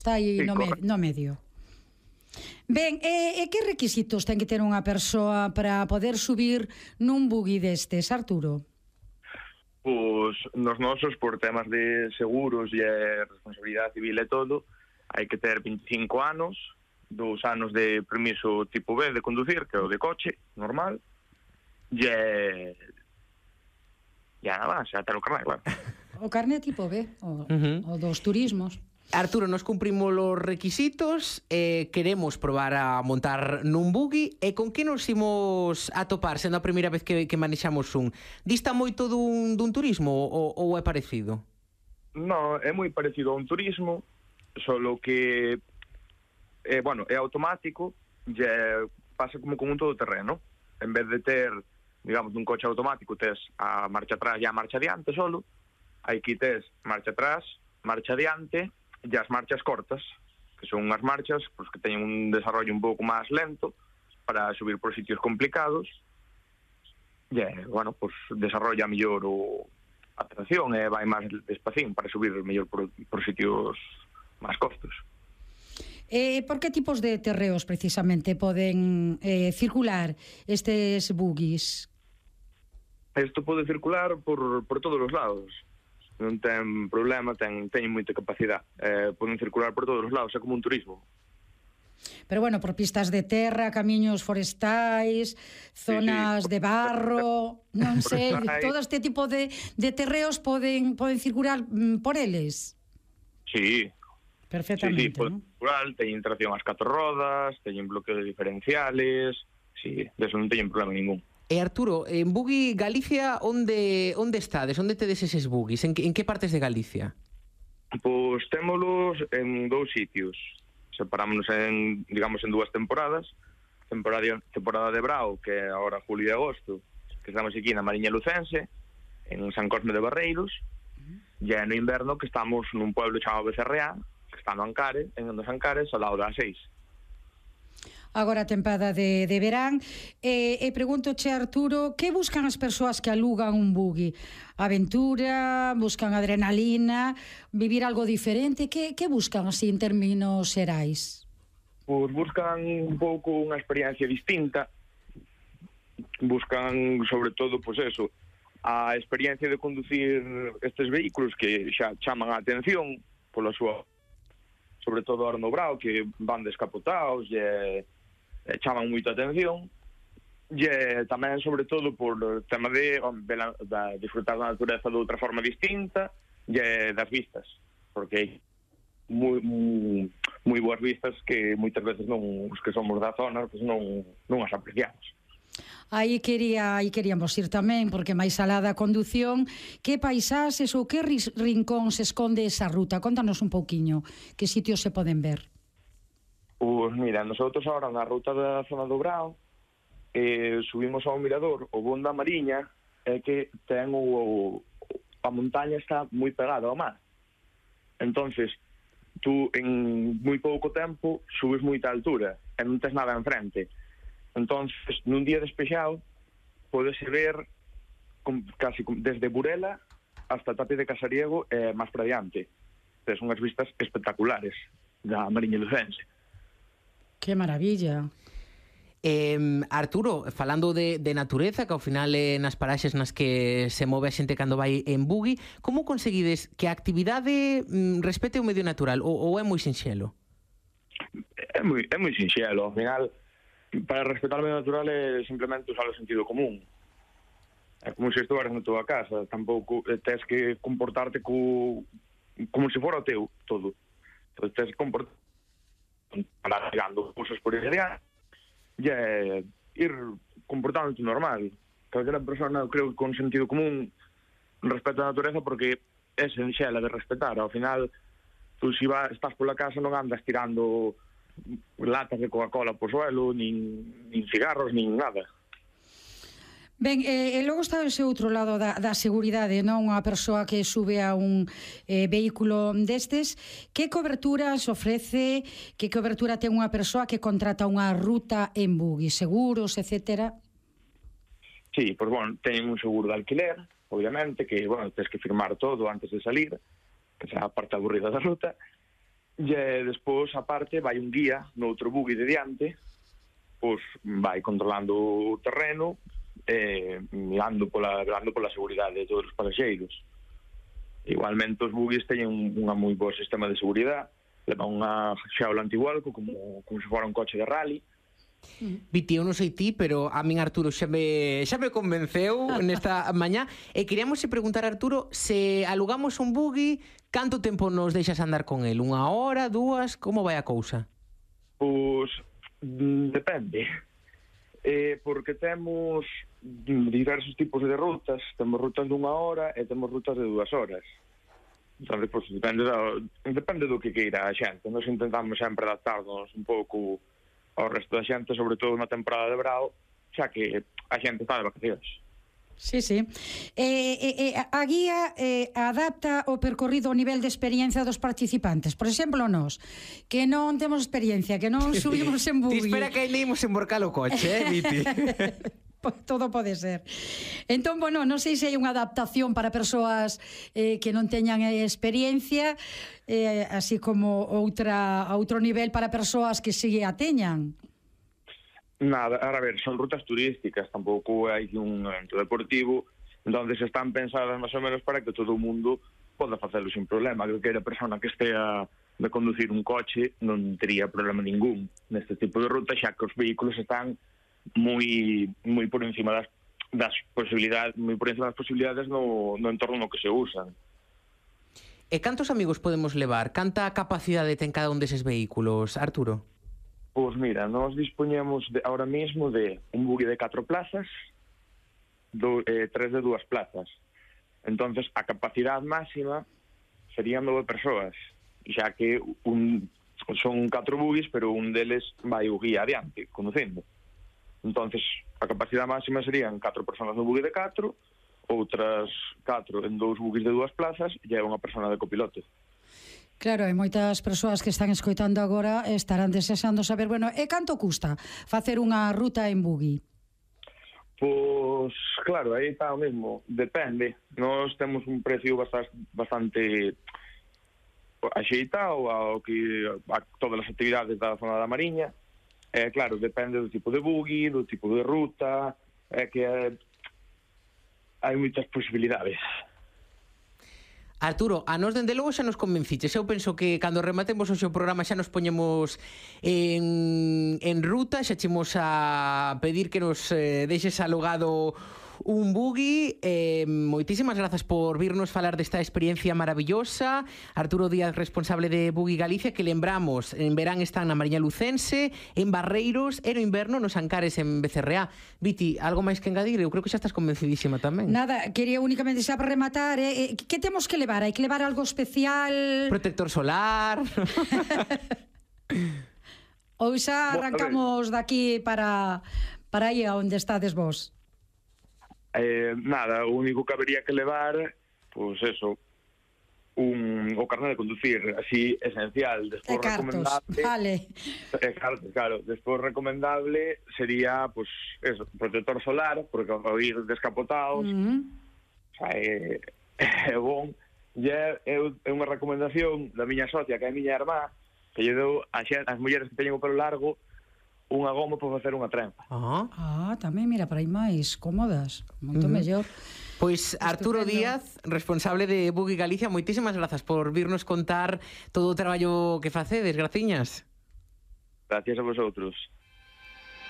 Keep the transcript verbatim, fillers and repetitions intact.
está aí Sí, no, me, no medio. Ben, e, e que requisitos ten que ter unha persoa para poder subir nun buggy destes, Arturo? Pois nos nosos, por temas de seguros e responsabilidade civil e todo, hai que ter veinticinco anos, dous anos de permiso tipo B de conducir, que é o de coche, normal, e e nada máis, xa ter o carné, claro. O carné tipo B, o, Uh-huh. o dos turismos. Arturo, nos cumprimos os requisitos, eh, queremos probar a montar nun buggy, e con que nos imos a topar, sendo a primeira vez que, que manexamos un? Dista moito dun, dun turismo ou, ou é parecido? No, é moi parecido a un turismo, solo que é, bueno, é automático e é, pasa como con un todoterreno. En vez de ter, digamos, un coche automático, tes a marcha atrás e a marcha adiante solo, aquí tes marcha atrás, marcha adiante e as marchas cortas, que son unhas marchas pues, que teñen un desarrollo un pouco máis lento para subir por sitios complicados e, bueno, pues, desarrolla mellor o a tracción e vai máis despacín para subir mellor por, por sitios máis costos. E por que tipos de terreos precisamente poden eh, circular estes buggies? Isto pode circular por, por todos os lados. Non ten problema, ten, ten moita capacidade. Eh, poden circular por todos os lados, é como un turismo. Pero bueno, por pistas de terra, camiños forestais, zonas sí, sí, de barro, non sei, todo este tipo de, de terreos poden, poden circular mm, por eles? Sí. Perfectamente, sí, sí, pode circular, teñen tracción ás catro rodas, teñen bloqueos diferenciales, sí, deso non teñen problema ningún. E Arturo, en Buggy Galicia, onde onde estades? Onde tedes eses buggies? En que, en que partes de Galicia? Pois témolos en dous sitios. Separámonos en, digamos, en dúas temporadas. Temporada, temporada de Brao, que é agora julio e agosto, que estamos aquí na Mariña Lucense, en San Cosme de Barreiros, e no inverno que estamos nun pueblo chamado Becerreá, que está no Ancare, en dos Ancares, ao lado das seis. Agora a tempada de, de verán e, e preguntoche, Arturo, que buscan as persoas que alugan un buggy? Aventura, buscan adrenalina, vivir algo diferente? Que, que buscan así en términos xerais? Pois buscan un pouco unha experiencia distinta, buscan sobre todo, pois eso, a experiencia de conducir estes vehículos que xa chaman a atención pola súa, sobre todo ahora no Brao, que van descapotados e e chaman moita atención, e tamén sobre todo por o tema de, de, de disfrutar da natureza de outra forma distinta e das vistas, porque moi, moi, moi boas vistas que moitas veces non, os que somos da zona pues non, non as apreciamos. Aí quería, aí queríamos ir tamén, porque máis alá da condución, que paisaxes ou que rincón se esconde esa ruta? Contanos un pouquiño, que sitios se poden ver? Pois mira, nosotros agora na ruta da zona do Brao eh, subimos ao mirador, o bon da Mariña é que ten o, o a montaña está moi pegada ao mar, entonces tú en moi pouco tempo subes moita altura e non tes nada enfrente, entonces nun día despexado podes ver com, casi com, desde Burela hasta Tapia de Casariego e eh, máis para diante. Tes unhas vistas espectaculares da Mariña Lucense. Que maravilla. Eh, Arturo, falando de, de natureza, que ao final é nas paraxes nas que se move a xente cando vai en buggy, como conseguides que a actividade mm, respete o medio natural ou, ou é moi sinxelo? É moi, é moi sinxelo, ao final para respetar o medio natural é simplemente usar o sentido común. É como se estuvaras na tua casa, tampouco tes que comportarte co, como se fora o teu todo. Entón, tes que comportarte para tirando cousas por aí adiante e é ir comportándote normal. Calquera persona, creo que con sentido común respeta a natureza, porque é sinxela de respetar. Ao final, tú se vas, estás pola casa non andas tirando latas de Coca-Cola por suelo, nin, nin cigarros, nin nada. Ben, e, e logo está ese outro lado da, da seguridade, non? Unha persoa que sube a un eh, vehículo destes, que coberturas ofrece, que cobertura ten unha persoa que contrata unha ruta en buggy, seguros, etcétera? Sí, pois, bueno, teñen un seguro de alquiler, obviamente, que, bueno, tens que firmar todo antes de salir, que será a parte aburrida da ruta, E despois, aparte, vai un guía no outro buggy de diante, pois vai controlando o terreno e mirando pola, mirando pola seguridade de todos os pasaxeiros. Igualmente, os buggies teñen un moi bo sistema de seguridade, levan unha xaula antivuelco como, como se fora un coche de rally. Viti, eu non sei ti, pero a min Arturo xa me, xa me convenceu nesta mañá. E queríamos preguntar, Arturo, se alugamos un buggy, canto tempo nos deixas andar con el? Unha hora, dúas? Como vai a cousa? Pois, depende. Eh, porque temos diversos tipos de rutas. Temos rutas dunha hora e temos rutas de dúas horas. Entón, pois, depende, do, depende do que queira a xente. Nos intentamos sempre adaptarnos un pouco ao resto da xente, sobre todo na temporada de verao, xa que a xente está de vacacións. Sí, sí. Eh, eh, a guía eh, adapta o percorrido ao nivel de experiencia dos participantes. Por exemplo, nós, que non temos experiencia, que non subimos en buggy. Ti espera que ainda imos emborcar o coche, eh, Viti? Todo pode ser. Entón, bueno, non sei se hai unha adaptación para persoas eh, que non teñan experiencia, eh, así como outra outro nivel para persoas que si a teñan. Nada, a ver, son rutas turísticas, tampouco hai un evento deportivo, entonces están pensadas máis ou menos para que todo o mundo poda facelo sin problema. Creo que a persona que estea de conducir un coche non tería problema ningún neste tipo de ruta, xa que os vehículos están moi moi por encima das, das posibilidades, moi por encima das posibilidades no, no entorno no que se usan. E cantos amigos podemos levar? Canta capacidade ten cada un deses vehículos, Arturo? Pois mira, nós dispoñemos de, ahora mesmo de un buggy de catro plazas, do, eh, tres de dúas plazas. Entonces, a capacidade máxima serían nove persoas, xa que un, son catro buggies, pero un deles vai o guía adiante, conducindo. Entonces, a capacidade máxima serían catro persoas no buggy de catro, outras catro en dous buggies de dúas plazas e unha persona de copiloto. Claro, e moitas persoas que están escoitando agora estarán desexando saber, bueno, e canto custa facer unha ruta en buggy? Pois, claro, aí está o mesmo, depende. Nós temos un precio bastante, bastante axeitado ao que a todas as actividades da zona da Mariña. Eh, claro, depende do tipo de buggy, do tipo de ruta, é que eh, hai moitas posibilidades. Arturo, a nos dende logo xa nos convenciches. Eu penso que cando rematemos o seu programa xa nos poñemos en, en ruta, xa chemos a pedir que nos eh, deixes alugado un buggy. Eh, moitísimas grazas por virnos falar desta experiencia maravillosa. Arturo Díaz, responsable de Buggy Galicia, que lembramos, en verán están na Mariña Lucense, en Barreiros, e no inverno nos Ancares en Becerreá. Viti, algo máis que engadir? Eu creo que xa estás convencidísima tamén. Nada, quería únicamente xa para rematar, eh, que temos que levar? Hai que levar algo especial? Protector solar. Ou xa arrancamos daqui para para aí onde estades vos? Eh, nada, o único que habería que levar, pois pues eso, un, o carnet de conducir, así esencial. Despois e cartos, recomendable, vale. E cartos, claro. Despois recomendable sería, pois, pues, eso, protector solar, porque ao ir descapotados, uh-huh. O sea, é, é bon. E é, é unha recomendación da miña socia, que é a miña irmá, que lle dou as, as mulleres que teñen o pelo largo unha goma para facer unha trenza. Ah, ah tamén, mira, para aí máis cómodas, moito uh-huh. mellor. Pois Arturo Díaz, responsable de Buggy Galicia, moitísimas grazas por virnos contar todo o traballo que facedes, graciñas. Gracias a vosotros.